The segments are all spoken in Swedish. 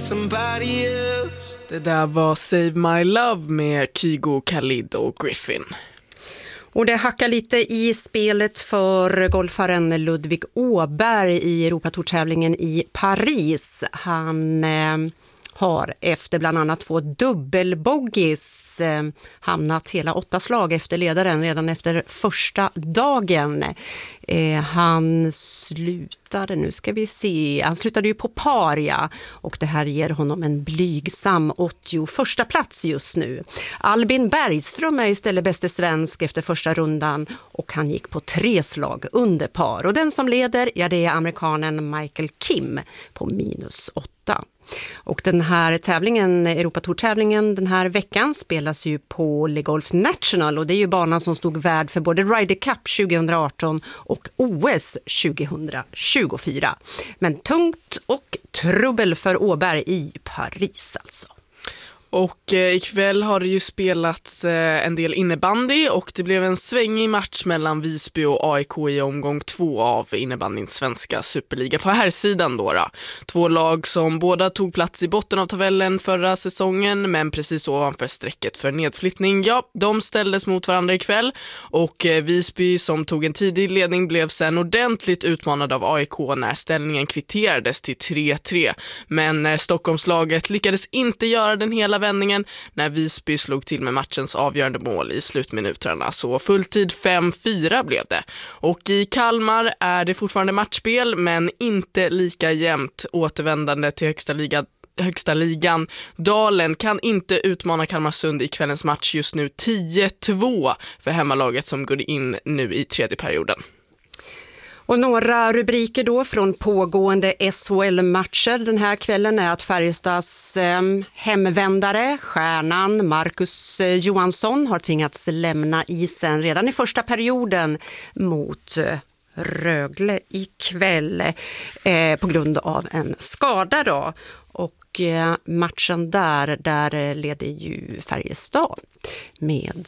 somebody else. Det där var Save My Love med Kygo, Khalid och Griffin. Och det hackar lite i spelet för golfaren Ludvig Åberg i Europatourtävlingen i Paris. Han har efter bland annat 2 dubbelboggis hamnat hela 8 slag efter ledaren redan efter första dagen. Han slutade, nu ska vi se, han slutade ju på par, ja, och det här ger honom en blygsam 81:a plats just nu. Albin Bergström är istället bäste svensk efter första rundan och han gick på 3 slag under par. Och den som leder, ja, det är amerikanen Michael Kim på -8. Och den här tävlingen, Europatourtävlingen den här veckan, spelas ju på Le Golf National och det är ju banan som stod värd för både Ryder Cup 2018 och OS 2024. Men tungt och trubbel för Åberg i Paris alltså. Och ikväll har det ju spelats en del innebandy och det blev en svängig match mellan Visby och AIK i omgång 2 av innebandyns svenska superliga på här sidan då. 2 lag som båda tog plats i botten av tabellen förra säsongen men precis ovanför strecket för nedflyttning. Ja, de ställdes mot varandra ikväll och Visby som tog en tidig ledning blev sen ordentligt utmanad av AIK när ställningen kvitterades till 3-3. Men Stockholmslaget lyckades inte göra den hela vändningen när Visby slog till med matchens avgörande mål i slutminuterna. Så fulltid 5-4 blev det. Och i Kalmar är det fortfarande matchspel men inte lika jämnt. Återvändande till högsta ligan. Dalen kan inte utmana Kalmarsund i kvällens match just nu 10-2 för hemmalaget som går in nu i 3:e perioden. Och några rubriker då från pågående SHL-matcher den här kvällen är att Färjestads hemvändare, stjärnan Marcus Johansson, har tvingats lämna isen redan i första perioden mot Rögle ikväll på grund av en skada då. Och matchen där leder ju Färjestad med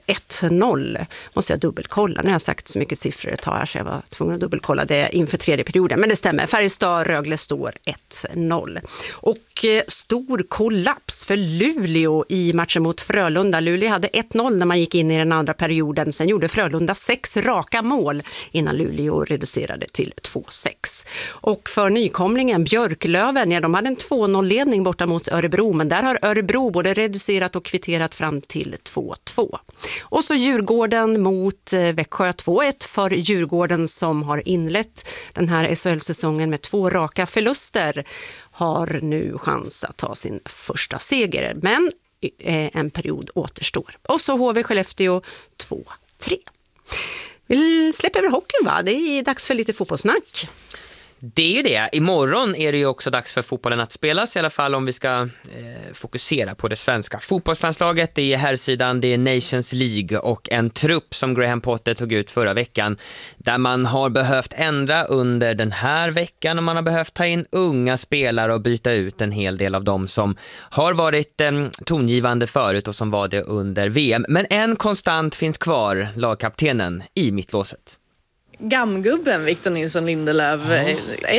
1-0. Måste jag dubbelkolla. Nu har jag sagt så mycket siffror ett tag här så jag var tvungen att dubbelkolla det inför 3:e perioden. Men det stämmer. Färjestad-Rögle står 1-0. Och stor kollaps för Luleå i matchen mot Frölunda. Luleå hade 1-0 när man gick in i den andra perioden. Sen gjorde Frölunda 6 raka mål innan Luleå reducerade till 2-6. Och för nykomlingen Björklöven, ja, de hade en 2-0-ledning borta mot Örebro. Men där har Örebro både reducerat och kvitterat fram till 2-2. Och så Djurgården mot Växjö 2-1 för Djurgården som har inlett den här SHL-säsongen med 2 raka förluster. Har nu chans att ta sin första seger. Men en period återstår. Och så HV Skellefteå 2-3. Vi släpper över hockeyn, va? Det är dags för lite fotbollssnack. Det är ju det. Imorgon är det ju också dags för fotbollen att spelas, i alla fall om vi ska fokusera på det svenska fotbollslandslaget. Det är herrsidan, det är Nations League och en trupp som Graham Potter tog ut förra veckan där man har behövt ändra under den här veckan och man har behövt ta in unga spelare och byta ut en hel del av dem som har varit tongivande förut och som var det under VM. Men en konstant finns kvar, lagkaptenen i mittlåset. Gamgubben Victor Nilsson Lindelöf.